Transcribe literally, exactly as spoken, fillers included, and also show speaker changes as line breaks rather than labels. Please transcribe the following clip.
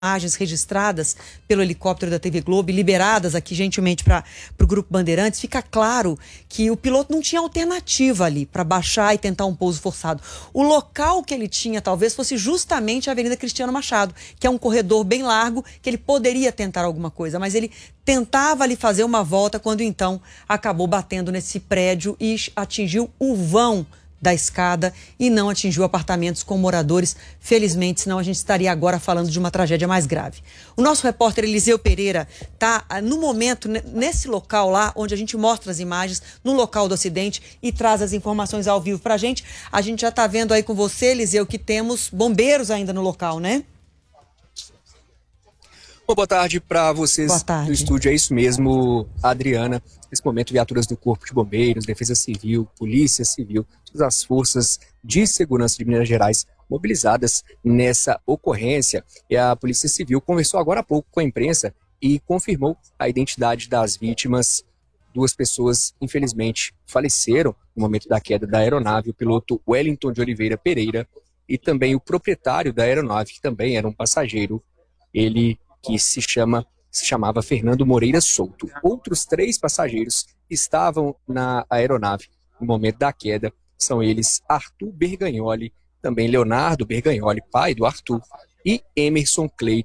imagens registradas pelo helicóptero da T V Globo e liberadas aqui gentilmente para o Grupo Bandeirantes, fica claro que o piloto não tinha alternativa ali para baixar e tentar um pouso forçado. O local que ele tinha talvez fosse justamente a Avenida Cristiano Machado, que é um corredor bem largo, que ele poderia tentar alguma coisa, mas ele tentava ali fazer uma volta quando então acabou batendo nesse prédio e atingiu o vão da escada e não atingiu apartamentos com moradores, felizmente, senão a gente estaria agora falando de uma tragédia mais grave. O nosso repórter Eliseu Pereira está, no momento, nesse local lá, onde a gente mostra as imagens, no local do acidente e traz as informações ao vivo para a gente. A gente já está vendo aí com você, Eliseu, que temos bombeiros ainda no local, né?
Bom, boa tarde para vocês do estúdio, é isso mesmo, Adriana. Nesse momento, viaturas do Corpo de Bombeiros, Defesa Civil, Polícia Civil, todas as forças de segurança de Minas Gerais mobilizadas nessa ocorrência. E a Polícia Civil conversou agora há pouco com a imprensa e confirmou a identidade das vítimas. Duas pessoas, infelizmente, faleceram no momento da queda da aeronave, o piloto Wellington de Oliveira Pereira e também o proprietário da aeronave, que também era um passageiro, ele que se chama se chamava Fernando Moreira Souto. Outros três passageiros estavam na aeronave no momento da queda. São eles Arthur Bergagnoli, também Leonardo Bergagnoli, pai do Arthur, e Emerson Cleiton.